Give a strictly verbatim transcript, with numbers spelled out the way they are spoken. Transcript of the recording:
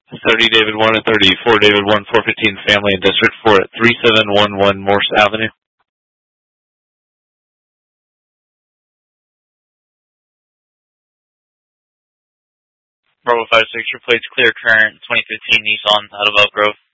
thirty David one and thirty-four David one, four fifteen Family in District four at three seven one one Morse Avenue. Bravo five six, your plate's clear current, twenty fifteen Nissan out of Elk Grove.